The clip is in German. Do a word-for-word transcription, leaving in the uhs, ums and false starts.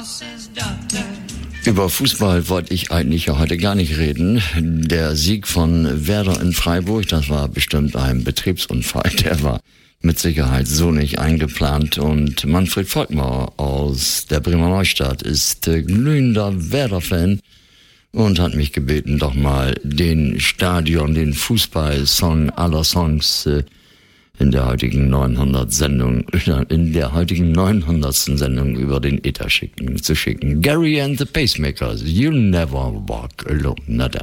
Über Fußball wollte ich eigentlich ja heute gar nicht reden. Der Sieg von Werder in Freiburg, das war bestimmt ein Betriebsunfall. Der war mit Sicherheit so nicht eingeplant. Und Manfred Volkmar aus der Bremer Neustadt ist äh, glühender Werder-Fan und hat mich gebeten, doch mal den Stadion, den Fußball-Song aller Songs äh, in der heutigen neunhundert Sendung, in der heutigen neunhundertsten Sendung über den Äther schicken, zu schicken. Gary and the Pacemakers, You'll Never Walk Alone. Na dann.